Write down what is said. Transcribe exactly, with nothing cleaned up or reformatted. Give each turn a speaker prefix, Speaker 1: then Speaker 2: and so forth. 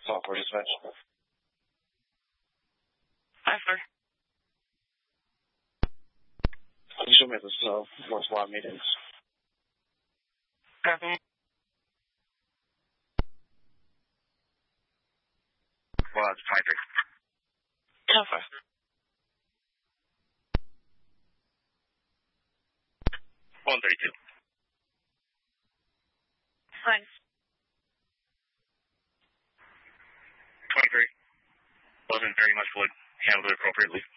Speaker 1: Software dispatch.
Speaker 2: Hi, sir.
Speaker 1: Can you show me the uh, more SWAT meetings?
Speaker 2: Copy.
Speaker 3: Well, it's Patrick.
Speaker 2: Yes, sir.
Speaker 3: one thirty-two.
Speaker 2: Thanks.
Speaker 3: twenty-three. Wasn't very much wood. Handled it appropriately.